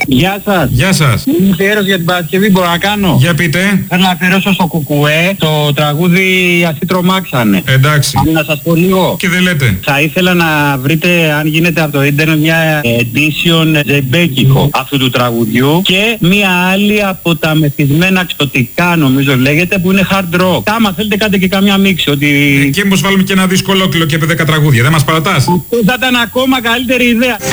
Γεια σας. Γεια σας. Μου αφιέρωση για την Παρασκευή, μπορώ να κάνω? Για πείτε. Θέλω να αφιερώσω στο Κουκουέ το τραγούδι «Αυτοί τρομάξανε». Εντάξει. Να σας πω λίγο. Και δεν λέτε. Θα ήθελα να βρείτε, αν γίνεται από το ίντερνετ, μια edition ζεμπέκικο αυτού του τραγουδιού και μια άλλη από τα μεθυσμένα ξωτικά, νομίζω λέγεται, που είναι hard rock. Άμα θέλετε κάντε και καμιά μίξη. Ότι... Και μήπως βάλουμε και ένα δίσκο ολόκληρο και 10 τραγούδια. Δεν μας παρατάς? Αυτό θα ήταν ακόμα καλύτερη ιδέα.